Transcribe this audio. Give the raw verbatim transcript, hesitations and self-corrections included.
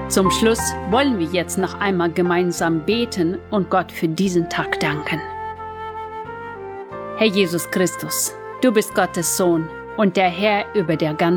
Zum Schluss wollen wir jetzt noch einmal gemeinsam beten und Gott für diesen Tag danken. Herr Jesus Christus, du bist Gottes Sohn und der Herr über der ganzen